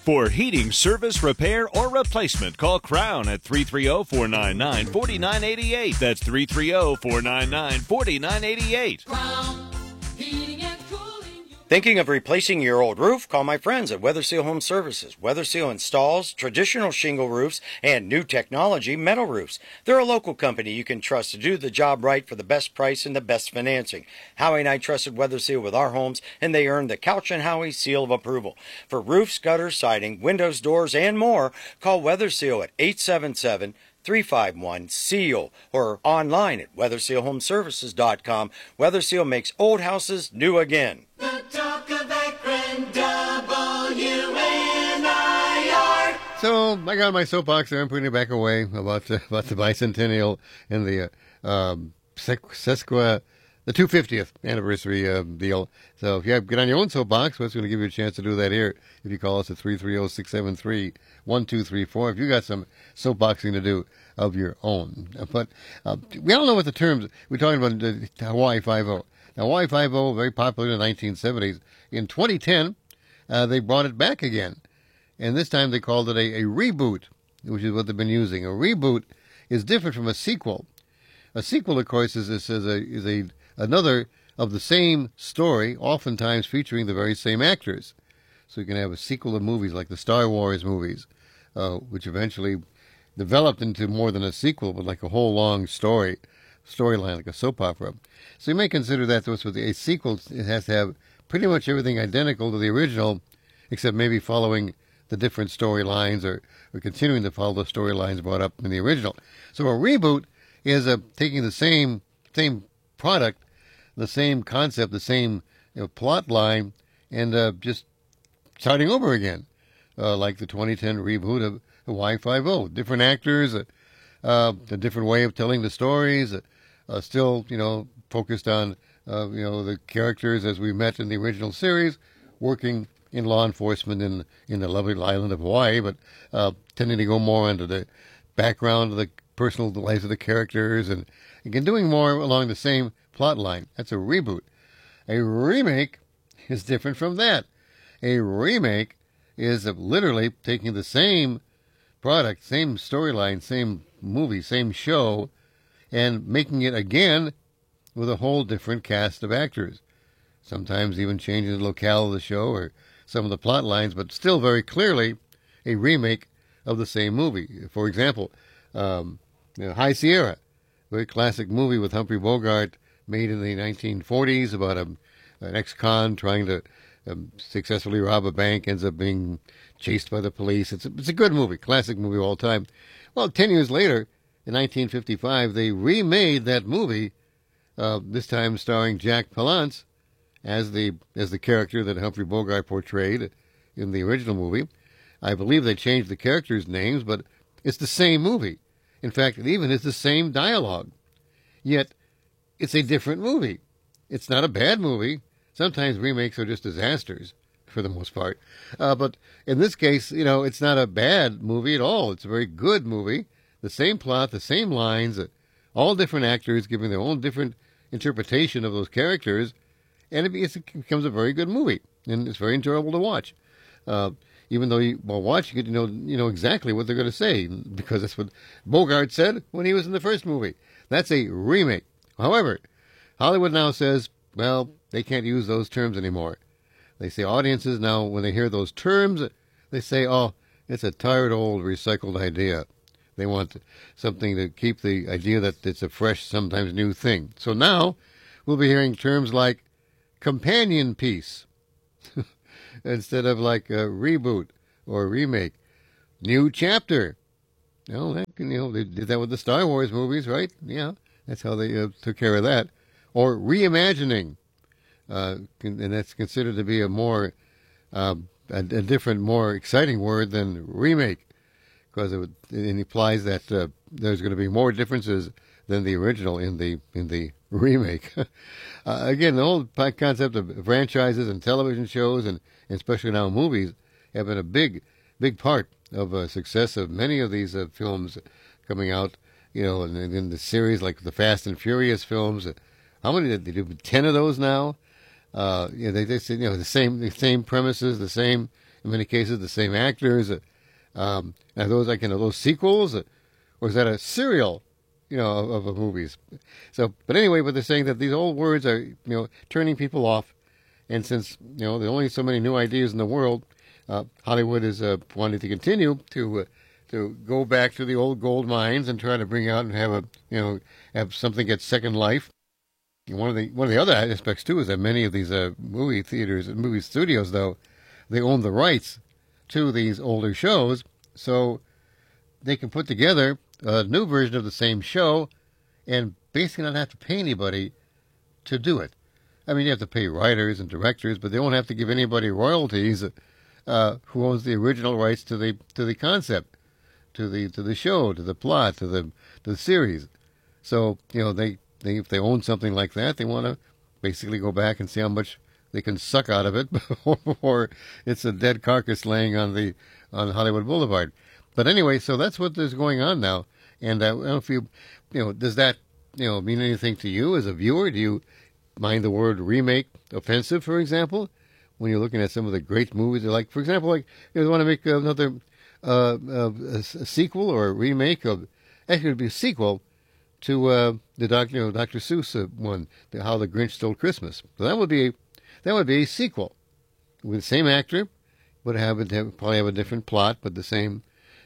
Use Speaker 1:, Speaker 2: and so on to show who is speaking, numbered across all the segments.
Speaker 1: For heating, service, repair, or replacement, call Crown at 330-499-4988. That's 330-499-4988.
Speaker 2: Crown Heating and Cooling.
Speaker 3: Thinking of replacing your old roof? Call my friends at Weather Seal Home Services. Weather Seal installs traditional shingle roofs and new technology metal roofs. They're a local company you can trust to do the job right for the best price and the best financing. Howie and I trusted Weather Seal with our homes, and they earned the Couch and Howie seal of approval. For roofs, gutters, siding, windows, doors, and more, call Weather Seal at 877-351-SEAL or online at WeatherSealHomeservices.com. Weather Seal makes old houses new again.
Speaker 2: The talk of Akron, WNIR.
Speaker 4: So I got my soapbox there. I'm putting it back away about the bicentennial and the the 250th anniversary deal. So if you get on your own soapbox, we're going to give you a chance to do that here. If you call us at 330-673-1234, if you got some soapboxing to do of your own. But we all know what the terms. We're talking about the Hawaii Five-0. Now, Hawaii Five-0, very popular in the 1970s. In 2010, they brought it back again. And this time they called it a reboot, which is what they've been using. A reboot is different from a sequel. A sequel, of course, is another of the same story, oftentimes featuring the very same actors. So you can have a sequel of movies like the Star Wars movies, which eventually developed into more than a sequel, but like a whole long storyline, like a soap opera. So you may consider that with a sequel, it has to have pretty much everything identical to the original, except maybe following the different storylines or continuing to follow the storylines brought up in the original. So a reboot is taking the same product, the same concept, the same plot line, and just starting over again, like the 2010 reboot of Hawaii Five-0. Different actors, a different way of telling the stories, still focused on the characters as we met in the original series, working in law enforcement in the lovely island of Hawaii, but tending to go more into the background of the personal lives of the characters and again doing more along the same plot line. That's a reboot. A remake is different from that. A remake is literally taking the same product, same storyline, same movie, same show, and making it again with a whole different cast of actors. Sometimes even changing the locale of the show or some of the plot lines, but still very clearly a remake of the same movie. For example, High Sierra, very classic movie with Humphrey Bogart, made in the 1940s about an ex-con trying to successfully rob a bank, ends up being chased by the police. It's a good movie, classic movie of all time. Well, 10 years later, in 1955, they remade that movie, this time starring Jack Palance as the character that Humphrey Bogart portrayed in the original movie. I believe they changed the characters' names, but it's the same movie. In fact, it even is the same dialogue. Yet, it's a different movie. It's not a bad movie. Sometimes remakes are just disasters, for the most part. But in this case, it's not a bad movie at all. It's a very good movie. The same plot, the same lines, all different actors giving their own different interpretation of those characters, and it becomes a very good movie, and it's very enjoyable to watch. Even though while watching it, you know exactly what they're going to say, because that's what Bogart said when he was in the first movie. That's a remake. However, Hollywood now says, well, they can't use those terms anymore. They say audiences now, when they hear those terms, they say, oh, it's a tired old recycled idea. They want something to keep the idea that it's a fresh, sometimes new thing. So now we'll be hearing terms like companion piece instead of like a reboot or remake. New chapter. They did that with the Star Wars movies, right? Yeah, that's how they took care of that. Or reimagining. And that's considered to be a more, a different, more exciting word than remake, because it implies that there's going to be more differences than the original in the remake. Again, the whole concept of franchises and television shows, and especially now movies, have been a big part of success of many of these films coming out. And in the series like the Fast and Furious films. How many did they do? 10 of those now. They say the same premises, the same in many cases the same actors. Are those like those sequels, or is that a serial, of movies? So, but anyway, but they're saying that these old words are turning people off, and since there are only so many new ideas in the world, Hollywood is wanting to continue to go back to the old gold mines and try to bring out and have something get second life. And one of the other aspects too is that many of these movie theaters and movie studios, though, they own the rights to these older shows, so they can put together a new version of the same show and basically not have to pay anybody to do it. I mean, you have to pay writers and directors, but they won't have to give anybody royalties who owns the original rights to the concept, to the show, to the plot, to the series. So they if they own something like that, they want to basically go back and see how much they can suck out of it before it's a dead carcass laying on Hollywood Boulevard. But anyway, so that's what is going on now. And I don't know if does that mean anything to you as a viewer? Do you mind the word remake offensive, for example, when you're looking at some of the great movies? Like, for example, like you want to make another a sequel or a remake of, actually it would be a sequel to the Dr. Seuss one, How the Grinch Stole Christmas. So that would be a sequel with the same actor, would probably have a different plot, but the same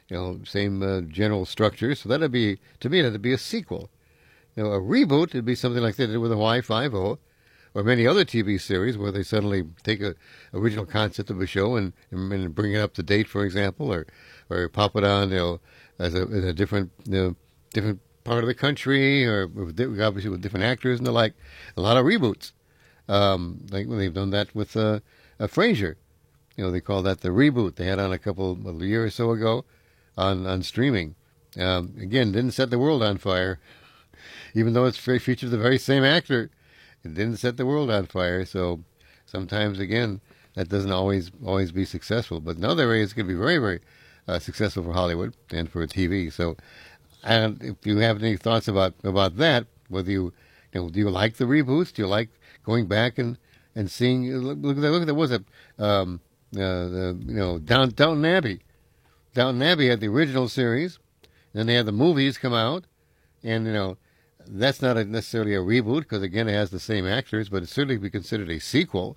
Speaker 4: general structure. So that'd be a sequel. A reboot would be something like they did with Hawaii Five-0, or many other TV series where they suddenly take a original concept of a show and bring it up to date, for example, or pop it on as a different different part of the country, or obviously with different actors and the like. A lot of reboots, like when they've done that with Frasier. They call that the reboot. They had on a year or so ago on streaming. Again, didn't set the world on fire, even though it features the very same actor. It didn't set the world on fire. So sometimes, again, that doesn't always be successful. But in other areas, it can be very, very successful for Hollywood and for TV. So, and if you have any thoughts about that, whether do you like the reboots? Do you like going back and seeing? Look at that. Was it Downton Abbey? Downton Abbey had the original series, then they had the movies come out, and that's not necessarily a reboot because again it has the same actors, but it certainly be considered a sequel.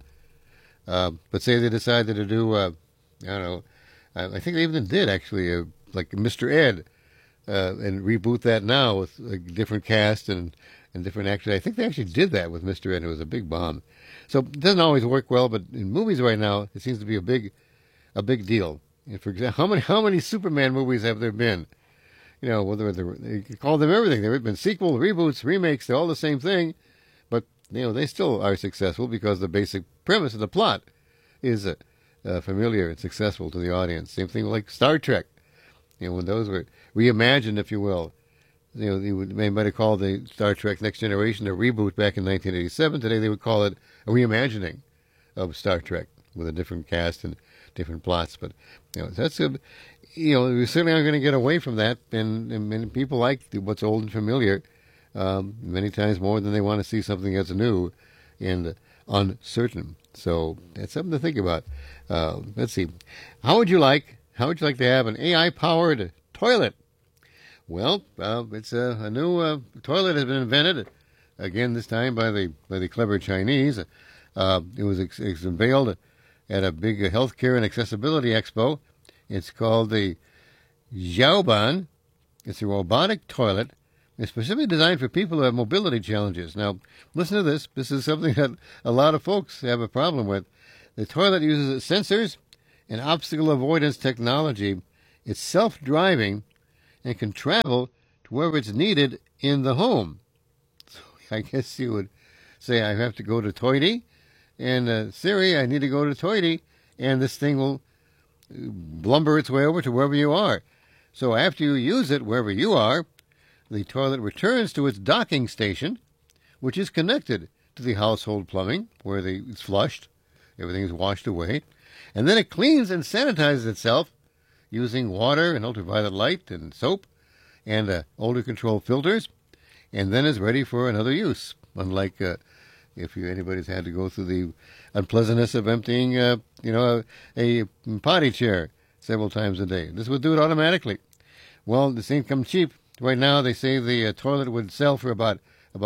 Speaker 4: But say they decided to do, I don't know, I think they even did actually, like Mr. Ed, and reboot that now with a different cast and different actors. I think they actually did that with Mr. Ed. It was a big bomb. So it doesn't always work well, but in movies right now, it seems to be a big deal. And for example, how many Superman movies have there been? Whether they call them everything. There have been sequels, reboots, remakes. They're all the same thing, but they still are successful because the basic premise of the plot is familiar and successful to the audience. Same thing like Star Trek. When those were reimagined, if you will, they might have called the Star Trek Next Generation a reboot back in 1987. Today they would call it a reimagining of Star Trek with a different cast and different plots. But that's we certainly aren't going to get away from that, and people like what's old and familiar many times more than they want to see something that's new and uncertain. So that's something to think about. Let's see. How would you like to have an AI-powered toilet? Well, it's a new toilet has been invented, again this time by the clever Chinese. It was unveiled at a big healthcare and accessibility expo. It's called the Xiaoban. It's a robotic toilet. It's specifically designed for people who have mobility challenges. Now, listen to this. This is something that a lot of folks have a problem with. The toilet uses sensors and obstacle avoidance technology. It's self-driving and can travel to wherever it's needed in the home. So I guess you would say, I have to go to Toity, and Siri, I need to go to Toity, and this thing will lumber its way over to wherever you are. So after you use it wherever you are, the toilet returns to its docking station, which is connected to the household plumbing, where it's flushed, everything is washed away, and then it cleans and sanitizes itself using water and ultraviolet light and soap and odor control filters, and then is ready for another use. Unlike If anybody's had to go through the unpleasantness of emptying, a potty chair several times a day, this would do it automatically. Well, this ain't come cheap. Right now, they say the toilet would sell for about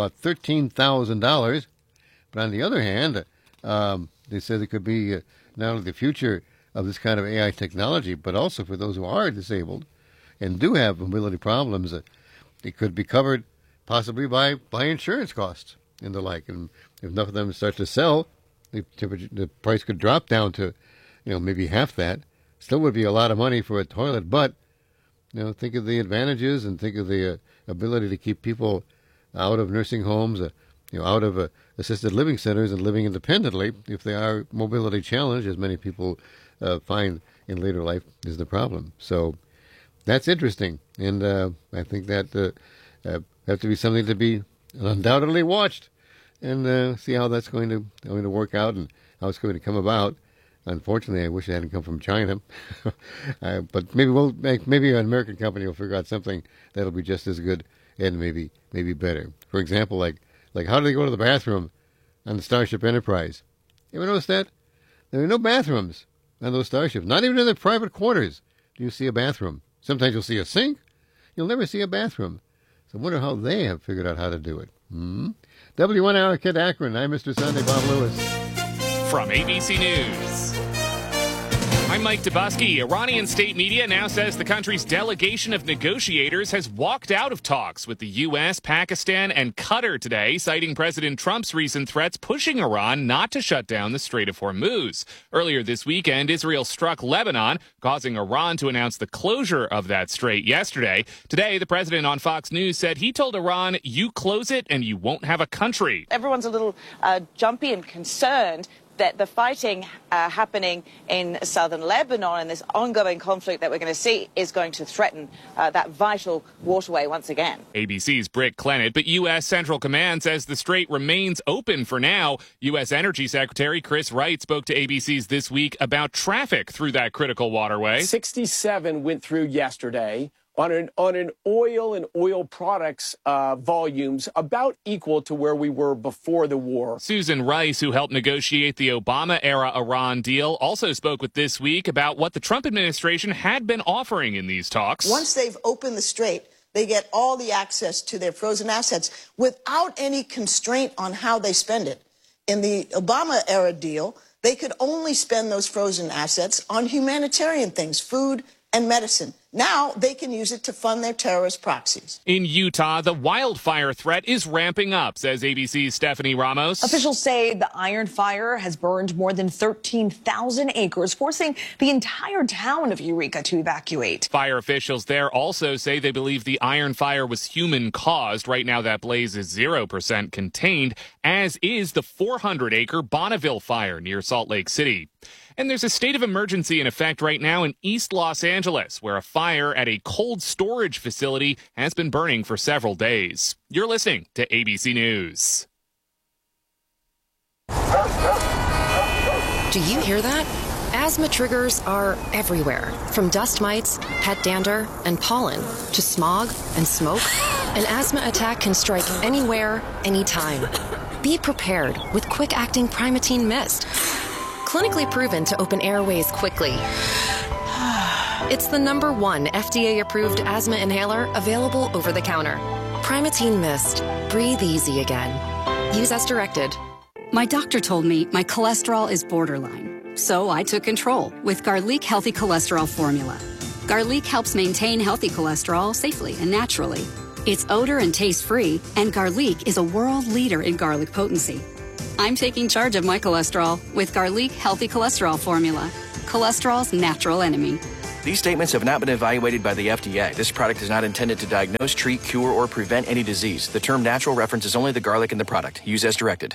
Speaker 4: $13,000. But on the other hand, they said it could be not only the future of this kind of AI technology, but also for those who are disabled and do have mobility problems, it could be covered possibly by insurance costs and the like. And if enough of them start to sell, the price could drop down to, maybe half that. Still would be a lot of money for a toilet, but think of the advantages and think of the ability to keep people out of nursing homes, out of assisted living centers and living independently if they are mobility challenged, as many people find in later life is the problem. So that's interesting, and I think that have to be something to be undoubtedly watched and see how that's going to work out and how it's going to come about. Unfortunately, I wish it hadn't come from China, but maybe an American company will figure out something that'll be just as good and maybe better. For example, like how do they go to the bathroom on the Starship Enterprise? You ever notice that? There are no bathrooms on those starships. Not even in their private quarters do you see a bathroom. Sometimes you'll see a sink. You'll never see a bathroom. So I wonder how they have figured out how to do it. W1 Kid Akron. I'm Mr. Sunday, Bob Lewis.
Speaker 5: From ABC News, I'm Mike Dubusky. Iranian state media now says the country's delegation of negotiators has walked out of talks with the U.S., Pakistan, and Qatar today, citing President Trump's recent threats pushing Iran not to shut down the Strait of Hormuz. Earlier this weekend, Israel struck Lebanon, causing Iran to announce the closure of that strait yesterday. Today, the president on Fox News said he told Iran, "You close it and you won't have a country."
Speaker 6: Everyone's a little jumpy and concerned that the fighting happening in southern Lebanon and this ongoing conflict that we're going to see is going to threaten that vital waterway once again.
Speaker 5: ABC's Britt Clennett, but U.S. Central Command says the strait remains open for now. U.S. Energy Secretary Chris Wright spoke to ABC's This Week about traffic through that critical waterway.
Speaker 7: 67 went through yesterday. On an oil and oil products volumes about equal to where we were before the war.
Speaker 5: Susan Rice, who helped negotiate the Obama-era Iran deal, also spoke with This Week about what the Trump administration had been offering in these talks.
Speaker 8: Once they've opened the strait, they get all the access to their frozen assets without any constraint on how they spend it. In the Obama-era deal, they could only spend those frozen assets on humanitarian things, food and medicine. Now they can use it to fund their terrorist proxies.
Speaker 5: In Utah, the wildfire threat is ramping up, says ABC's Stephanie Ramos.
Speaker 9: Officials say the Iron Fire has burned more than 13,000 acres, forcing the entire town of Eureka to evacuate.
Speaker 5: Fire officials there also say they believe the Iron Fire was human-caused. Right now, that blaze is 0% contained, as is the 400-acre Bonneville Fire near Salt Lake City. And there's a state of emergency in effect right now in East Los Angeles, where a fire at a cold storage facility has been burning for several days. You're listening to ABC News.
Speaker 10: Do you hear that? Asthma triggers are everywhere, from dust mites, pet dander, and pollen, to smog and smoke. An asthma attack can strike anywhere, anytime. Be prepared with quick-acting Primatene Mist. Clinically proven to open airways quickly. It's the #1 FDA-approved asthma inhaler available over the counter. Primatene Mist. Breathe easy again. Use as directed.
Speaker 11: My doctor told me my cholesterol is borderline, so I took control with Garlic Healthy Cholesterol Formula. Garlic helps maintain healthy cholesterol safely and naturally. It's odor and taste-free, and Garlic is a world leader in garlic potency. I'm taking charge of my cholesterol with Garlic Healthy Cholesterol Formula, cholesterol's natural enemy.
Speaker 12: These statements have not been evaluated by the FDA. This product is not intended to diagnose, treat, cure, or prevent any disease. The term natural references only the garlic in the product. Use as directed.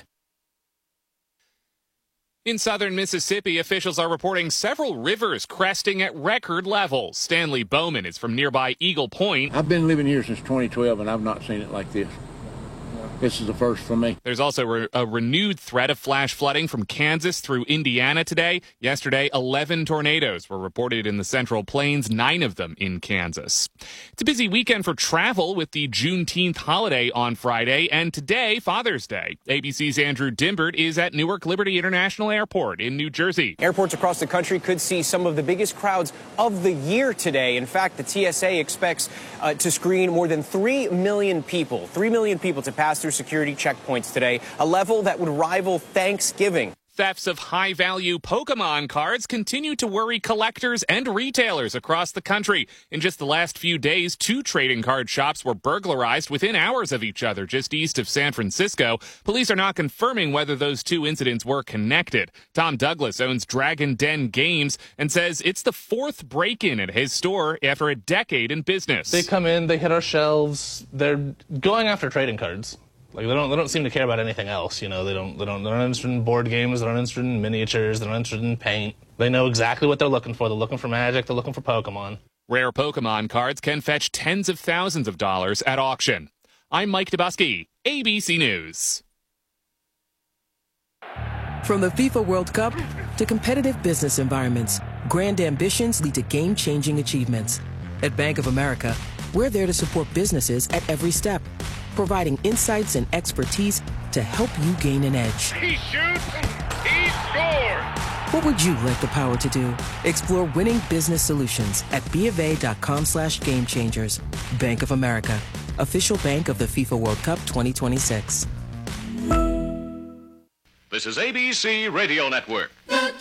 Speaker 5: In southern Mississippi, officials are reporting several rivers cresting at record levels. Stanley Bowman is from nearby Eagle Point.
Speaker 13: I've been living here since 2012, and I've not seen it like this. this is the first for me.
Speaker 5: There's also a renewed threat of flash flooding from Kansas through Indiana today. Yesterday, 11 tornadoes were reported in the Central Plains, 9 of them in Kansas. It's a busy weekend for travel with the Juneteenth holiday on Friday, and today, Father's Day. ABC's Andrew Dimbert is at Newark Liberty International Airport in New Jersey.
Speaker 14: Airports across the country could see some of the biggest crowds of the year today. In fact, the TSA expects to screen more than 3 million people to pass through security checkpoints today, a level that would rival Thanksgiving.
Speaker 5: Thefts of high-value Pokemon cards continue to worry collectors and retailers across the country. In just the last few days, 2 trading card shops were burglarized within hours of each other just east of San Francisco. Police are not confirming whether those 2 incidents were connected. Tom Douglas owns Dragon Den Games and says it's the 4th break-in at his store after a decade in business.
Speaker 15: They come in, they hit our shelves, they're going after trading cards. Like they don't seem to care about anything else, you know. They're not interested in board games, they're not interested in miniatures, they're not interested in paint. They know exactly what they're looking for. They're looking for Magic, they're looking for Pokemon.
Speaker 5: Rare Pokemon cards can fetch tens of thousands of dollars at auction. I'm Mike Dubusky, ABC News.
Speaker 16: From the FIFA World Cup to competitive business environments, grand ambitions lead to game-changing achievements. At Bank of America, we're there to support businesses at every step, providing insights and expertise to help you gain an edge.
Speaker 2: He shoots, he scores!
Speaker 16: What would you like the power to do? Explore winning business solutions at BofA.com/gamechangers. Bank of America, official bank of the FIFA World Cup 2026.
Speaker 1: This is ABC Radio Network.
Speaker 2: The